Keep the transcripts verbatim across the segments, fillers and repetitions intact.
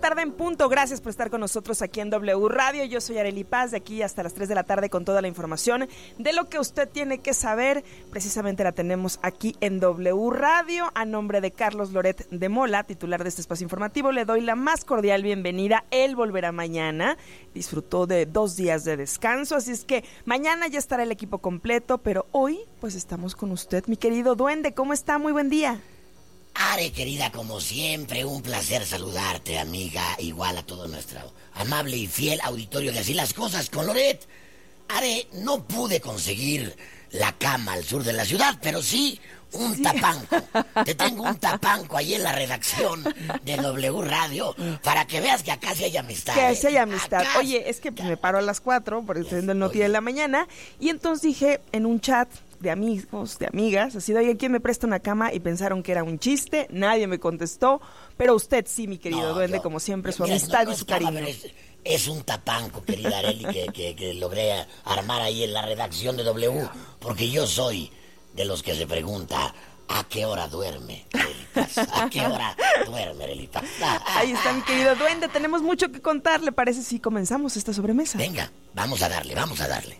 tarde en punto. Gracias por estar con nosotros aquí en W Radio. Yo soy Arely Paz, de aquí hasta las tres de la tarde con toda la información de lo que usted tiene que saber. Precisamente la tenemos aquí en W Radio. A nombre de Carlos Loret de Mola, titular de este espacio informativo, le doy la más cordial bienvenida. Él volverá mañana. Disfrutó de dos días de descanso, así es que mañana ya estará el equipo completo, pero hoy pues estamos con usted, mi querido Duende. ¿Cómo está? Muy buen día. Are, querida, como siempre, un placer saludarte, amiga, igual a todo nuestro amable y fiel auditorio de Así las Cosas con Loret. Are, no pude conseguir la cama al sur de la ciudad, pero sí un sí. tapanco. Te tengo un tapanco ahí en la redacción de W Radio para que veas que acá sí hay amistad. Que sí hay amistad. Acá... Oye, es que me paro a las cuatro, porque estoy viendo el noti de la mañana, y entonces dije en un chat de amigos, de amigas, así de, oye, ¿quién me presta una cama? Y pensaron que era un chiste, nadie me contestó, pero usted sí, mi querido no, Duende, yo, como siempre, su mira, amistad no, no y su cariño. Cama, es, es un tapanco, querida Arely, que, que, que logré armar ahí en la redacción de W, porque yo soy de los que se pregunta, ¿a qué hora duerme Arely Paz? ¿A qué hora duerme Arely Paz? Ahí está, mi querido Duende, tenemos mucho que contar, ¿le parece si comenzamos esta sobremesa? Venga, vamos a darle, vamos a darle.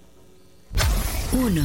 Uno.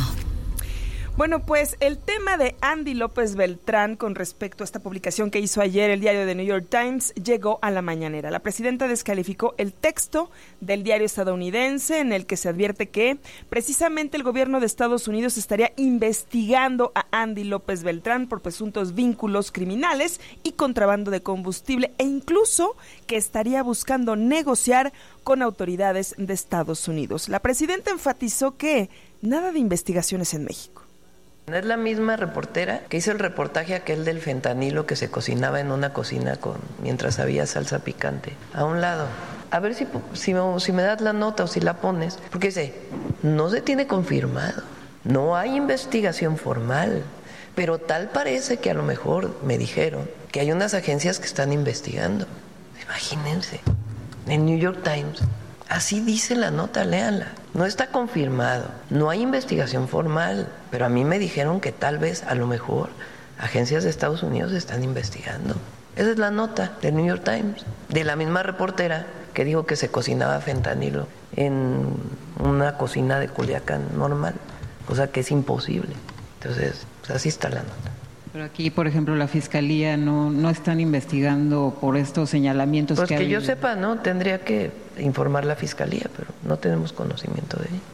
Bueno, pues el tema de Andy López Beltrán con respecto a esta publicación que hizo ayer el diario The New York Times llegó a la mañanera. La presidenta descalificó el texto del diario estadounidense en el que se advierte que precisamente el gobierno de Estados Unidos estaría investigando a Andy López Beltrán por presuntos vínculos criminales y contrabando de combustible e incluso que estaría buscando negociar con autoridades de Estados Unidos. La presidenta enfatizó que nada de investigaciones en México. Es la misma reportera que hizo el reportaje aquel del fentanilo que se cocinaba en una cocina con mientras había salsa picante. A un lado. A ver si, si, me, si me das la nota o si la pones. Porque dice, no se tiene confirmado. No hay investigación formal. Pero tal parece que a lo mejor me dijeron que hay unas agencias que están investigando. Imagínense. En New York Times. Así dice la nota, léanla. No está confirmado, no hay investigación formal, pero a mí me dijeron que tal vez, a lo mejor, agencias de Estados Unidos están investigando. Esa es la nota del New York Times, de la misma reportera que dijo que se cocinaba fentanilo en una cocina de Culiacán normal, cosa que es imposible. Entonces, pues así está la nota. Pero aquí, por ejemplo, la Fiscalía no, no están investigando por estos señalamientos pues que que hay. yo sepa, ¿no? Tendría que informar la Fiscalía, pero no tenemos conocimiento de ello.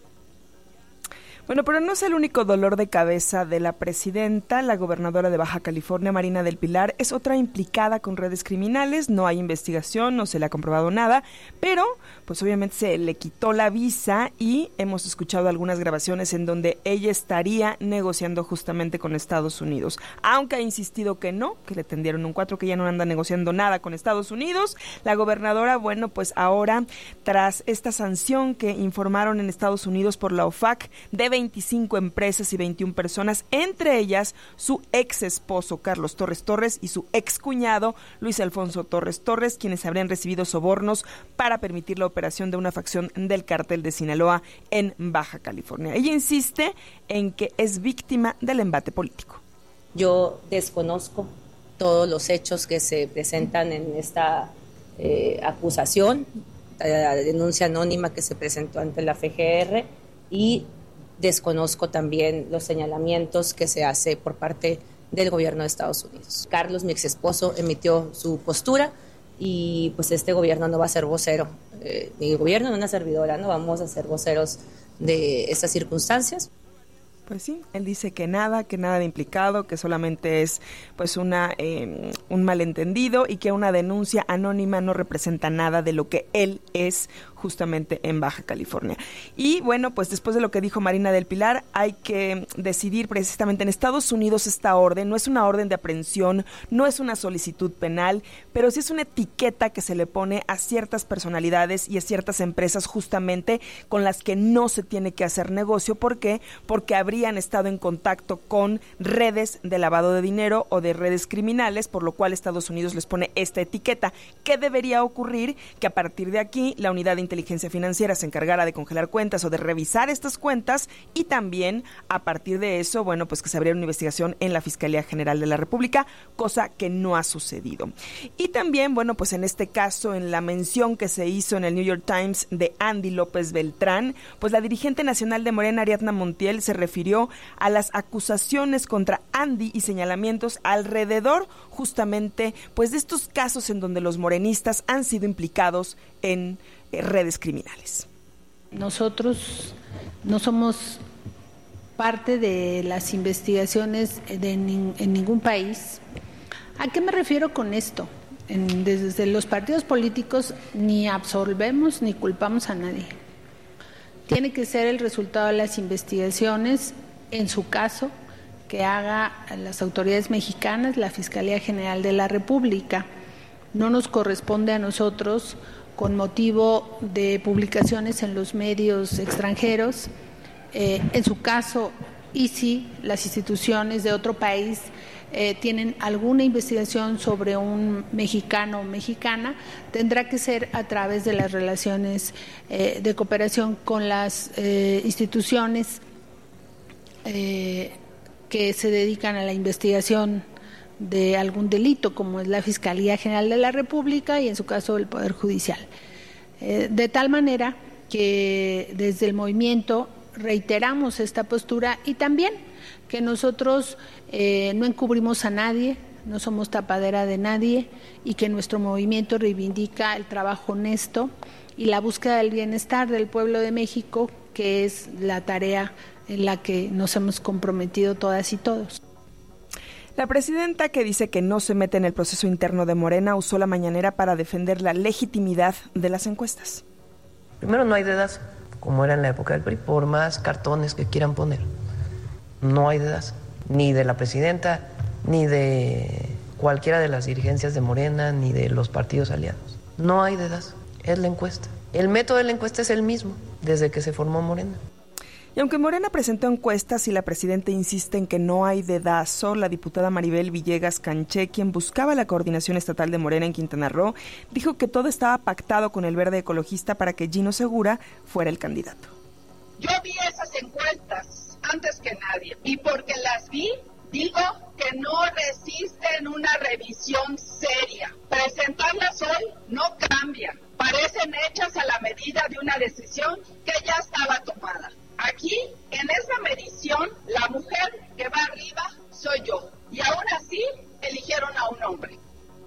Bueno, pero no es el único dolor de cabeza de la presidenta. La gobernadora de Baja California, Marina del Pilar, es otra implicada con redes criminales. No hay investigación, no se le ha comprobado nada, pero pues obviamente se le quitó la visa y hemos escuchado algunas grabaciones en donde ella estaría negociando justamente con Estados Unidos. Aunque ha insistido que no, que le tendieron un cuatro, que ya no anda negociando nada con Estados Unidos. La gobernadora, bueno, pues ahora, tras esta sanción que informaron en Estados Unidos por la O F A C, debe veinticinco empresas y veintiuna personas, entre ellas su ex esposo Carlos Torres Torres y su ex cuñado Luis Alfonso Torres Torres, quienes habrían recibido sobornos para permitir la operación de una facción del cártel de Sinaloa en Baja California. Ella insiste en que es víctima del embate político. Yo desconozco todos los hechos que se presentan en esta eh, acusación, la denuncia anónima que se presentó ante la F G R, y desconozco también los señalamientos que se hace por parte del gobierno de Estados Unidos. Carlos, mi ex esposo, emitió su postura y pues este gobierno no va a ser vocero. Eh, mi gobierno, una servidora, no vamos a ser voceros de estas circunstancias. Pues sí, él dice que nada, que nada de implicado, que solamente es pues una eh, un malentendido y que una denuncia anónima no representa nada de lo que él es justamente en Baja California. Y bueno, pues después de lo que dijo Marina del Pilar, hay que decidir precisamente en Estados Unidos esta orden. No es una orden de aprehensión, no es una solicitud penal, pero sí es una etiqueta que se le pone a ciertas personalidades y a ciertas empresas justamente con las que no se tiene que hacer negocio. ¿Por qué? Porque habrían estado en contacto con redes de lavado de dinero o de redes criminales, por lo cual Estados Unidos les pone esta etiqueta. ¿Qué debería ocurrir? Que a partir de aquí la unidad de inteligencia inteligencia financiera se encargara de congelar cuentas o de revisar estas cuentas, y también a partir de eso, bueno, pues que se abriera una investigación en la Fiscalía General de la República, cosa que no ha sucedido. Y también, bueno, pues en este caso, en la mención que se hizo en el New York Times de Andy López Beltrán, pues la dirigente nacional de Morena, Ariadna Montiel, se refirió a las acusaciones contra Andy y señalamientos alrededor justamente pues de estos casos en donde los morenistas han sido implicados en eh, redes criminales. Nosotros no somos parte de las investigaciones de nin, en ningún país. ¿A qué me refiero con esto? En, desde los partidos políticos ni absolvemos ni culpamos a nadie. Tiene que ser el resultado de las investigaciones, en su caso, que haga las autoridades mexicanas, la Fiscalía General de la República. No nos corresponde a nosotros, con motivo de publicaciones en los medios extranjeros, eh, en su caso, y si las instituciones de otro país eh, tienen alguna investigación sobre un mexicano o mexicana, tendrá que ser a través de las relaciones eh, de cooperación con las eh, instituciones eh, que se dedican a la investigación de algún delito, como es la Fiscalía General de la República y en su caso el Poder Judicial. Eh, de tal manera que desde el movimiento reiteramos esta postura, y también que nosotros eh, no encubrimos a nadie, no somos tapadera de nadie, y que nuestro movimiento reivindica el trabajo honesto y la búsqueda del bienestar del pueblo de México, que es la tarea en la que nos hemos comprometido todas y todos. La presidenta, que dice que no se mete en el proceso interno de Morena, usó la mañanera para defender la legitimidad de las encuestas. Primero, no hay dedazo, como era en la época del P R I, por más cartones que quieran poner. No hay dedazo, ni de la presidenta, ni de cualquiera de las dirigencias de Morena, ni de los partidos aliados. No hay dedazo, es la encuesta. El método de la encuesta es el mismo desde que se formó Morena. Y aunque Morena presentó encuestas y la presidenta insiste en que no hay dedazo, la diputada Maribel Villegas Canché, quien buscaba la coordinación estatal de Morena en Quintana Roo, dijo que todo estaba pactado con el Verde Ecologista para que Gino Segura fuera el candidato. Yo vi esas encuestas antes que nadie, y porque las vi, digo que no resisten una revisión seria. Presentarlas hoy no cambia, parecen hechas a la medida de una decisión que ya estaba tomada. Aquí, en esa medición, la mujer que va arriba soy yo. Y aún así, eligieron a un hombre.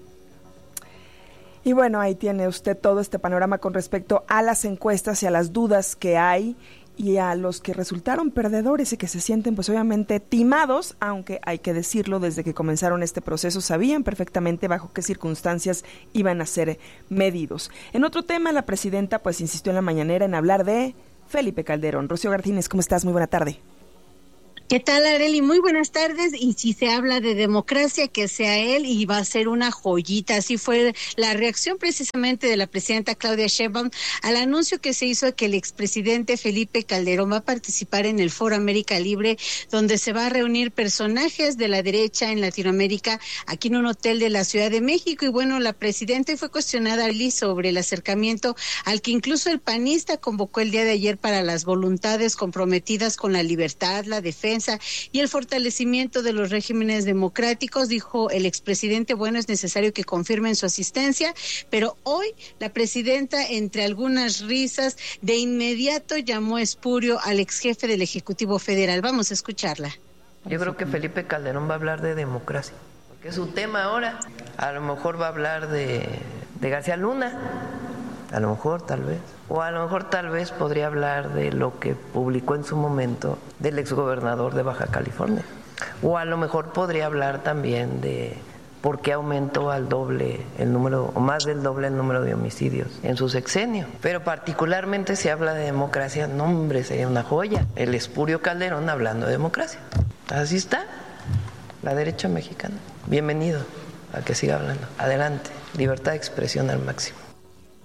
Y bueno, ahí tiene usted todo este panorama con respecto a las encuestas y a las dudas que hay, y a los que resultaron perdedores y que se sienten pues obviamente timados, aunque hay que decirlo, desde que comenzaron este proceso sabían perfectamente bajo qué circunstancias iban a ser medidos. En otro tema, la presidenta pues insistió en la mañanera en hablar de Felipe Calderón. Rocío Garcínez, ¿cómo estás? Muy buena tarde. ¿Qué tal, Arely? Muy buenas tardes. Y si se habla de democracia, que sea él, y va a ser una joyita. Así fue la reacción precisamente de la presidenta Claudia Sheinbaum al anuncio que se hizo de que el expresidente Felipe Calderón va a participar en el Foro América Libre, donde se va a reunir personajes de la derecha en Latinoamérica, aquí en un hotel de la Ciudad de México. Y bueno, la presidenta fue cuestionada sobre el acercamiento al que incluso el panista convocó el día de ayer para las voluntades comprometidas con la libertad, la defensa y el fortalecimiento de los regímenes democráticos. Dijo el expresidente, bueno, es necesario que confirmen su asistencia, pero hoy la presidenta, entre algunas risas, de inmediato llamó espurio al ex jefe del Ejecutivo Federal. Vamos a escucharla. Yo creo que Felipe Calderón va a hablar de democracia, porque es su tema ahora. A lo mejor va a hablar de, de García Luna, a lo mejor, tal vez. O a lo mejor tal vez podría hablar de lo que publicó en su momento del exgobernador de Baja California. O a lo mejor podría hablar también de por qué aumentó al doble el número, o más del doble el número de homicidios en su sexenio. Pero particularmente si habla de democracia, no hombre, sería una joya. El espurio Calderón hablando de democracia. Así está la derecha mexicana. Bienvenido a que siga hablando. Adelante, libertad de expresión al máximo.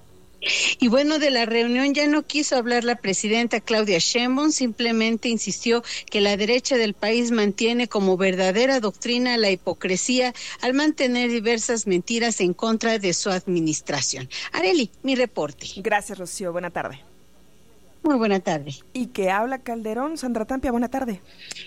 Y bueno, de la reunión ya no quiso hablar la presidenta Claudia Sheinbaum, simplemente insistió que la derecha del país mantiene como verdadera doctrina la hipocresía al mantener diversas mentiras en contra de su administración. Arely, mi reporte. Gracias, Rocío. Buena tarde. Muy buena tarde. ¿Y qué habla Calderón? Sandra Tapia, buena tarde.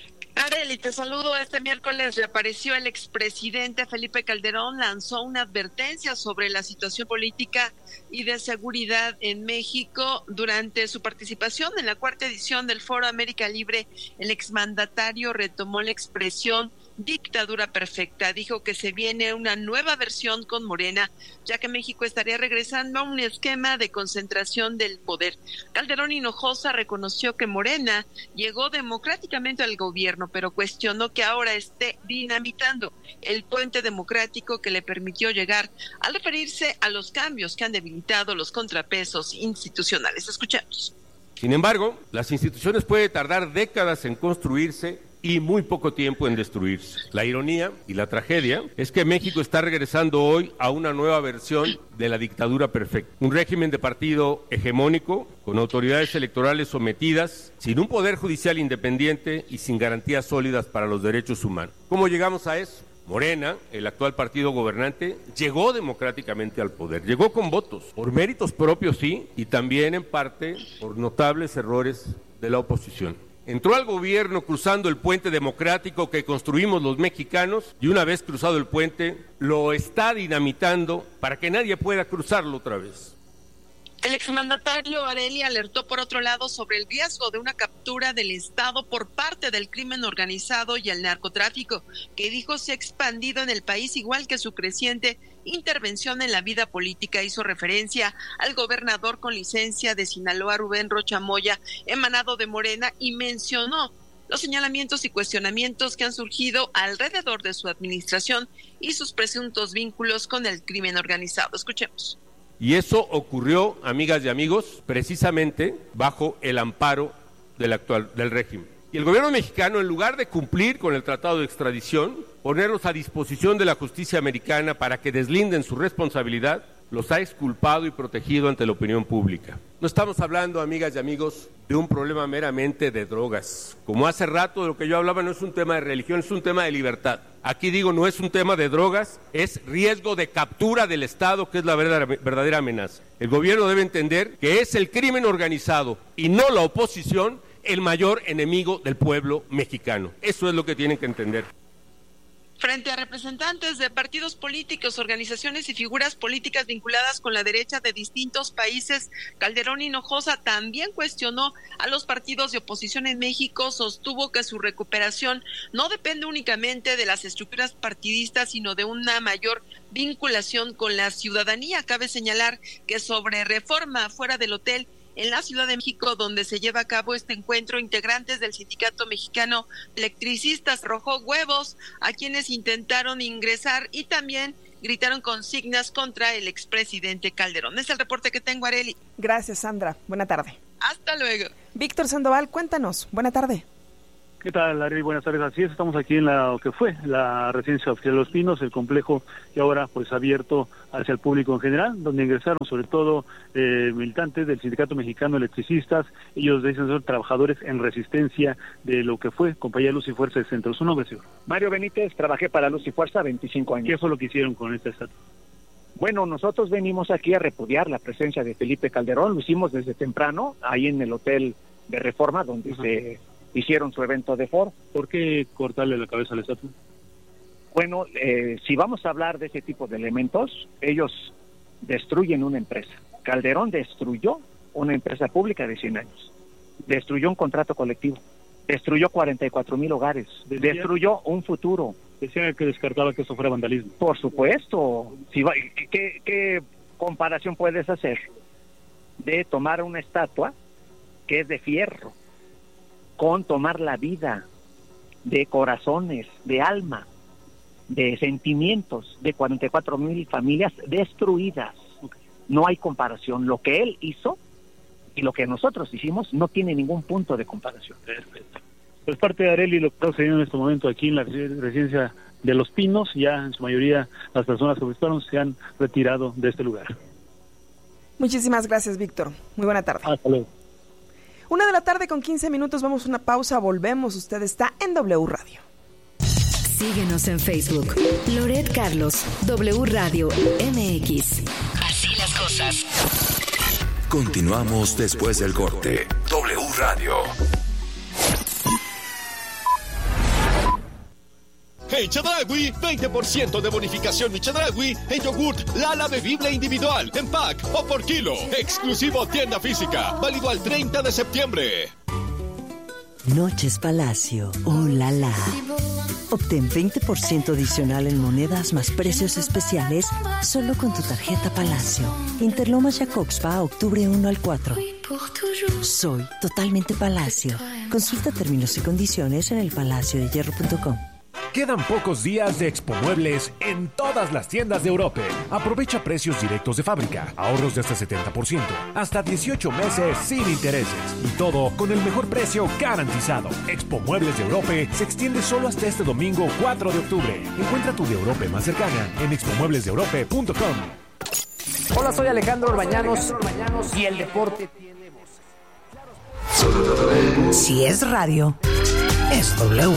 Arely, te saludo. Este miércoles reapareció el expresidente Felipe Calderón, lanzó una advertencia sobre la situación política y de seguridad en México. Durante su participación en la cuarta edición del Foro América Libre, el exmandatario retomó la expresión dictadura perfecta. Dijo que se viene una nueva versión con Morena, ya que México estaría regresando a un esquema de concentración del poder. Calderón Hinojosa reconoció que Morena llegó democráticamente al gobierno, pero cuestionó que ahora esté dinamitando el puente democrático que le permitió llegar, al referirse a los cambios que han debilitado los contrapesos institucionales. Escuchemos. Sin embargo, las instituciones pueden tardar décadas en construirse y muy poco tiempo en destruirse. La ironía y la tragedia es que México está regresando hoy a una nueva versión de la dictadura perfecta. Un régimen de partido hegemónico, con autoridades electorales sometidas, sin un poder judicial independiente y sin garantías sólidas para los derechos humanos. ¿Cómo llegamos a eso? Morena, el actual partido gobernante, llegó democráticamente al poder, llegó con votos, por méritos propios sí, y también en parte por notables errores de la oposición. Entró al gobierno cruzando el puente democrático que construimos los mexicanos y una vez cruzado el puente, lo está dinamitando para que nadie pueda cruzarlo otra vez. El exmandatario Arely alertó por otro lado sobre el riesgo de una captura del Estado por parte del crimen organizado y el narcotráfico, que dijo se ha expandido en el país igual que su creciente intervención en la vida política. Hizo referencia al gobernador con licencia de Sinaloa, Rubén Rocha Moya, emanado de Morena, y mencionó los señalamientos y cuestionamientos que han surgido alrededor de su administración y sus presuntos vínculos con el crimen organizado. Escuchemos. Y eso ocurrió, amigas y amigos, precisamente bajo el amparo del actual del régimen. Y el gobierno mexicano, en lugar de cumplir con el tratado de extradición, ponerlos a disposición de la justicia americana para que deslinden su responsabilidad, los ha exculpado y protegido ante la opinión pública. No estamos hablando, amigas y amigos, de un problema meramente de drogas. Como hace rato de lo que yo hablaba, no es un tema de religión, es un tema de libertad. Aquí digo, no es un tema de drogas, es riesgo de captura del Estado, que es la verdadera, verdadera amenaza. El gobierno debe entender que es el crimen organizado y no la oposición el mayor enemigo del pueblo mexicano. Eso es lo que tienen que entender. Frente a representantes de partidos políticos, organizaciones y figuras políticas vinculadas con la derecha de distintos países, Calderón Hinojosa también cuestionó a los partidos de oposición en México, sostuvo que su recuperación no depende únicamente de las estructuras partidistas, sino de una mayor vinculación con la ciudadanía. Cabe señalar que sobre reforma fuera del hotel en la Ciudad de México, donde se lleva a cabo este encuentro, integrantes del Sindicato Mexicano de Electricistas arrojó huevos a quienes intentaron ingresar y también gritaron consignas contra el expresidente Calderón. Es el reporte que tengo, Arely. Gracias, Sandra. Buena tarde. Hasta luego. Víctor Sandoval, cuéntanos. Buena tarde. ¿Qué tal, Arely? Buenas tardes. Así es, estamos aquí en la lo que fue la residencia oficial de Los Pinos, el complejo que ahora pues abierto hacia el público en general, donde ingresaron sobre todo eh, militantes del Sindicato Mexicano de Electricistas. Ellos dicen ser trabajadores en resistencia de lo que fue Compañía Luz y Fuerza del Centro. ¿Su nombre, señor? Mario Benítez, trabajé para Luz y Fuerza veinticinco años. ¿Qué fue lo que hicieron con esta estatua? Bueno, nosotros venimos aquí a repudiar la presencia de Felipe Calderón, lo hicimos desde temprano, ahí en el Hotel de Reforma, donde Ajá. se hicieron su evento de foro. ¿Por qué cortarle la cabeza a la estatua? Bueno, eh, si vamos a hablar de ese tipo de elementos, ellos destruyen una empresa. Calderón destruyó una empresa pública de cien años, destruyó un contrato colectivo, destruyó cuarenta y cuatro mil hogares, Decía, destruyó un futuro. Decía que descartaba que eso fuera vandalismo. Por supuesto. Si va, ¿qué, ¿Qué comparación puedes hacer de tomar una estatua que es de fierro con tomar la vida de corazones, de alma, de sentimientos de cuarenta y cuatro mil familias destruidas? Okay. No hay comparación. Lo que él hizo y lo que nosotros hicimos no tiene ningún punto de comparación. Perfecto. Pues parte de Arely, lo que está sucediendo en este momento aquí en la residencia de Los Pinos, ya en su mayoría las personas que visitaron se han retirado de este lugar. Muchísimas gracias, Víctor. Muy buena tarde. Hasta luego. Una de la tarde con quince minutos, vamos a una pausa, volvemos. Usted está en W Radio. Síguenos en Facebook. Loret Carlos, W Radio M X. Así las cosas. Continuamos después del corte. W Radio. En Chedraui, veinte por ciento de bonificación mi Chedraui en yogurt Lala bebible individual, en pack o por kilo. Exclusivo tienda física, válido al treinta de septiembre. Noches Palacio, oh la la. Obtén veinte por ciento adicional en monedas más precios especiales solo con tu tarjeta Palacio. Interlomas Jacobspa, octubre uno al cuatro. Soy totalmente Palacio. Consulta términos y condiciones en el palacio de hierro punto com. Quedan pocos días de Expo Muebles en todas las tiendas de Europe. Aprovecha precios directos de fábrica, ahorros de hasta setenta por ciento, hasta dieciocho meses sin intereses y todo con el mejor precio garantizado. Expo Muebles de Europe se extiende solo hasta este domingo cuatro de octubre. Encuentra tu de Europe más cercana en expo muebles de europe punto com. Hola, soy Alejandro Orbañanos y el deporte tiene voz. Si es radio, es W.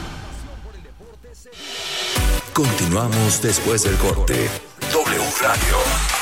Continuamos después del corte. W Radio.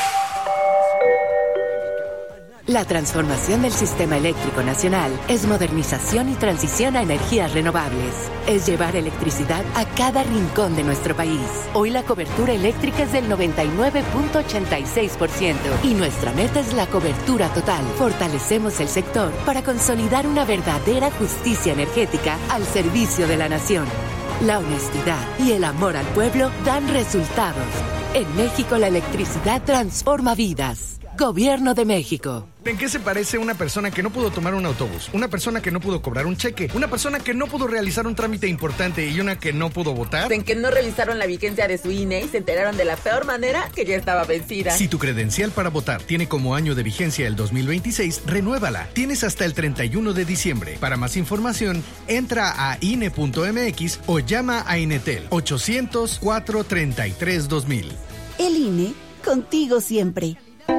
La transformación del sistema eléctrico nacional es modernización y transición a energías renovables. Es llevar electricidad a cada rincón de nuestro país. Hoy la cobertura eléctrica es del noventa y nueve punto ochenta y seis por ciento y nuestra meta es la cobertura total. Fortalecemos el sector para consolidar una verdadera justicia energética al servicio de la nación. La honestidad y el amor al pueblo dan resultados. En México la electricidad transforma vidas. Gobierno de México. ¿En qué se parece una persona que no pudo tomar un autobús? Una persona que no pudo cobrar un cheque. Una persona que no pudo realizar un trámite importante y una que no pudo votar. En que no revisaron la vigencia de su I N E y se enteraron de la peor manera que ya estaba vencida. Si tu credencial para votar tiene como año de vigencia el dos mil veintiséis, renuévala. Tienes hasta el treinta y uno de diciembre. Para más información, entra a I N E punto M X o llama a Inetel ochocientos, cuatrocientos treinta y tres, dos mil. El I N E, contigo siempre.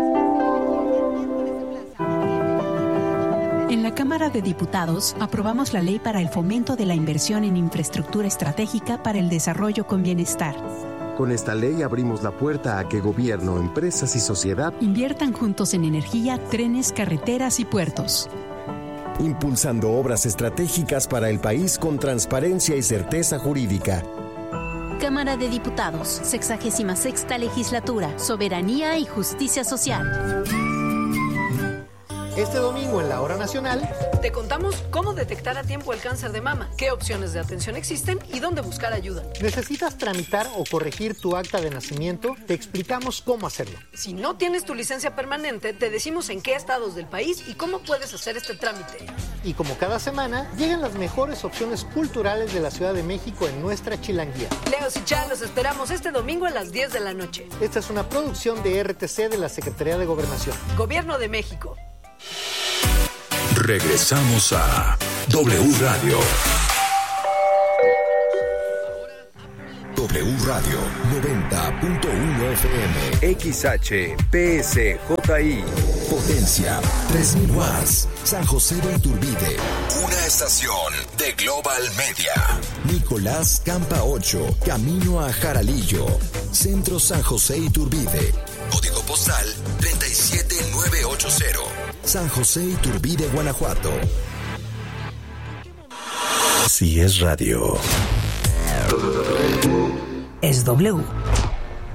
En la Cámara de Diputados aprobamos la ley para el fomento de la inversión en infraestructura estratégica para el desarrollo con bienestar. Con esta ley abrimos la puerta a que gobierno, empresas y sociedad inviertan juntos en energía, trenes, carreteras y puertos. Impulsando obras estratégicas para el país con transparencia y certeza jurídica. Cámara de Diputados, sexagésima sexta legislatura, soberanía y justicia social. Este domingo en la Hora Nacional te contamos cómo detectar a tiempo el cáncer de mama, qué opciones de atención existen y dónde buscar ayuda. ¿Necesitas tramitar o corregir tu acta de nacimiento? Te explicamos cómo hacerlo. Si no tienes tu licencia permanente, te decimos en qué estados del país y cómo puedes hacer este trámite. Y como cada semana, llegan las mejores opciones culturales de la Ciudad de México en nuestra chilanguía. Leos y Chá, los esperamos este domingo a las diez de la noche. Esta es una producción de R T C de la Secretaría de Gobernación. Gobierno de México. Regresamos a W Radio. W Radio noventa punto uno F M. X H P S J I. Potencia tres mil watts. San José de Iturbide. Una estación de Global Media. Nicolás Campa ocho. Camino a Jaralillo. Centro San José Iturbide. Código postal treinta y siete mil novecientos ochenta. San José Iturbide, Guanajuato. Si es radio, es W.